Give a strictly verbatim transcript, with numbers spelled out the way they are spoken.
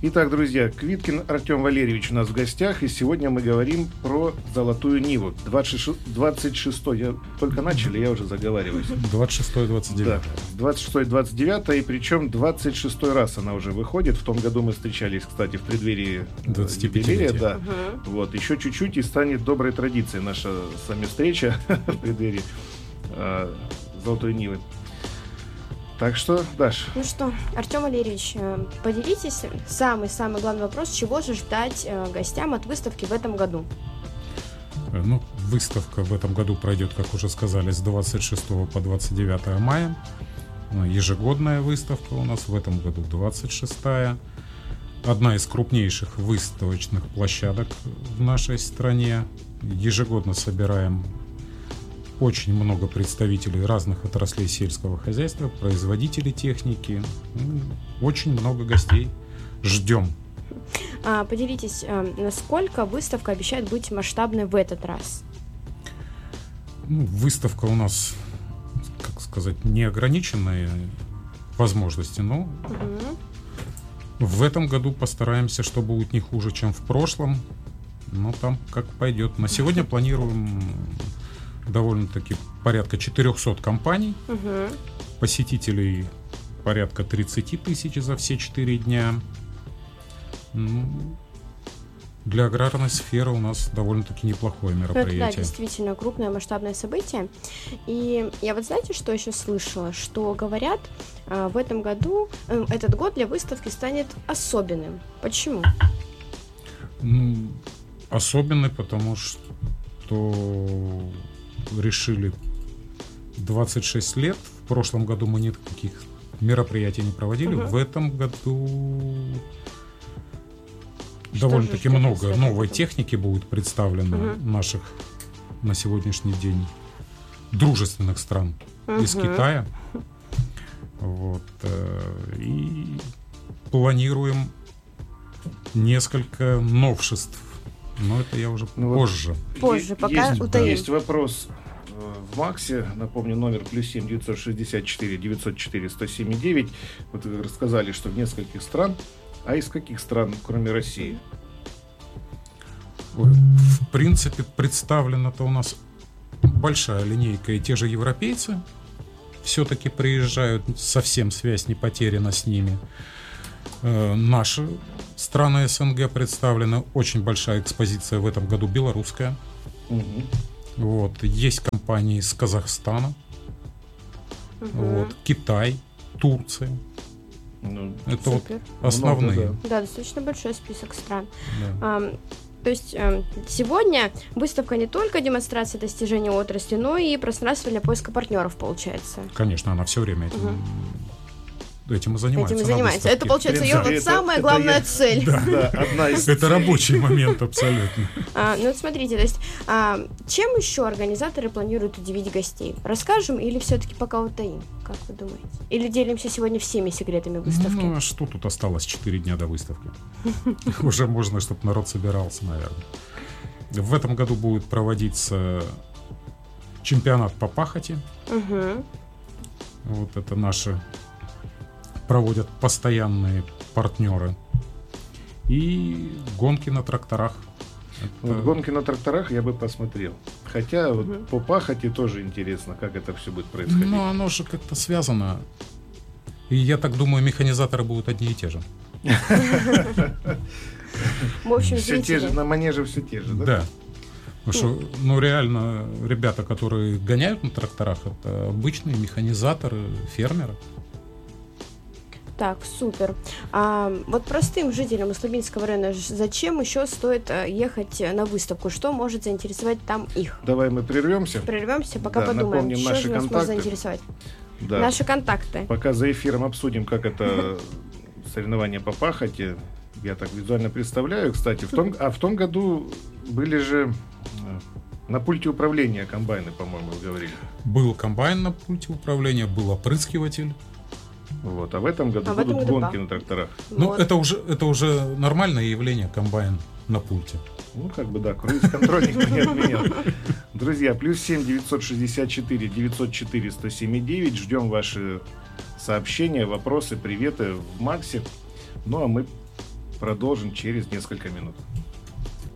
Итак, друзья, Квиткин Артем Валерьевич у нас в гостях, и сегодня мы говорим про «Золотую Ниву». двадцать шестое, я только начали, я уже заговариваюсь. двадцать шестое двадцать девятое. Да, двадцать шестое двадцать девятое, и причем двадцать шестой раз она уже выходит. В том году мы встречались, кстати, в преддверии двадцатипятилетия. Да. Угу. Вот, еще чуть-чуть, и станет доброй традицией наша с вами встреча в преддверии э, «Золотой Нивы». Так что, Даш. Ну что, Артем Валерьевич, поделитесь, самый-самый главный вопрос, чего же ждать гостям от выставки в этом году? Ну, выставка в этом году пройдет, как уже сказали, с двадцать шестого по двадцать девятое мая. Ежегодная выставка у нас в этом году двадцать шестая. Одна из крупнейших выставочных площадок в нашей стране. Ежегодно собираем очень много представителей разных отраслей сельского хозяйства, производителей техники, очень много гостей. Ждем. А, поделитесь, насколько выставка обещает быть масштабной в этот раз? Ну, выставка у нас, как сказать, неограниченные возможности, но Угу. в этом году постараемся, чтобы будет не хуже, чем в прошлом. Но там как пойдет. На сегодня планируем довольно-таки порядка четырехсот компаний, Угу. посетителей порядка тридцать тысяч за все четыре дня. Ну, для аграрной сферы у нас довольно-таки неплохое Ну, это, да, мероприятие. действительно крупное масштабное событие. И я вот знаете, что еще слышала? Что говорят, а, в этом году, э, этот год для выставки станет особенным. Почему? Ну, особенный, потому что решили двадцать шесть лет. В прошлом году мы никаких мероприятий не проводили. Угу. В этом году Что довольно-таки же ждёт много следующего новой года? техники будет представлено Мгм. наших на сегодняшний день дружественных стран из Мгм. Китая. Вот. э, И планируем несколько новшеств. Но это я уже Ну вот позже. Позже, Е- пока есть, утаим. есть вопрос э, в Максе, напомню, номер плюс семь девятьсот шестьдесят четыре девятьсот четыре сто семь девять. Вот вы рассказали, что в нескольких стран. А из каких стран, кроме России? В принципе, представлена-то у нас большая линейка, и те же европейцы все-таки приезжают, совсем связь не потеряна с ними. Э, Наши страны СНГ представлены, очень большая экспозиция в этом году белорусская. Мгм. Вот. Есть компании из Казахстана, Мгм. вот, Китай, Турция. Ну, Это вот Супер. основные. Много, Да, достаточно большой список стран. Да. Ам, То есть эм, сегодня выставка не только демонстрация достижений отрасли, но и пространство для поиска партнеров, получается. Конечно, она все время этим, Мгм. этим и занимается. Этим и на занимается. Это, выставке. получается, ее принципе, вот это- самая это главная я- цель. Да. Да, одна из Это целей. рабочий момент абсолютно. А, ну вот смотрите, то есть а, чем еще организаторы планируют удивить гостей? Расскажем или все-таки пока утаим? Как вы думаете? Или делимся сегодня всеми секретами выставки? Ну, а что тут осталось? четыре дня до выставки. Уже можно, чтобы народ собирался, наверное. В этом году будет проводиться чемпионат по пахоте. Угу. Вот это наши проводят постоянные партнеры. И гонки на тракторах. Это- Вот гонки на тракторах я бы посмотрел. Хотя вот Мгм. по пахоте тоже интересно, как это все будет происходить. Ну, оно же как-то связано. И я так думаю, механизаторы будут одни и те же. В общем, Все те же, зрители. на манеже все те же, да? Да. Потому что, ну, реально, ребята, которые гоняют на тракторах, это обычные механизаторы, фермеры. Так, супер. А, вот простым жителям Услабинского района ж- зачем еще стоит э, ехать на выставку? Что может заинтересовать там их? Давай мы прервемся. Прервемся, пока Да, подумаем, напомним что наши же нас может контакты. заинтересовать. Да. Наши контакты. Пока за эфиром обсудим, как это соревнование по пахоте. Я так визуально представляю. Кстати, в том, а в том году были же э, на пульте управления комбайны, по-моему, вы говорили. Был комбайн на пульте управления, был опрыскиватель. Вот. А в этом году А в этом будут году гонки да. на тракторах. Ну, Вот. это уже, это уже нормальное явление, комбайн на пульте. Ну, как бы, да, круиз-контроль никто не отменял. Друзья, плюс семь девятьсот шестьдесят четыре девятьсот четыре сто семь девять. Ждем ваши сообщения, вопросы, приветы в Максе. Ну, а мы продолжим через несколько минут.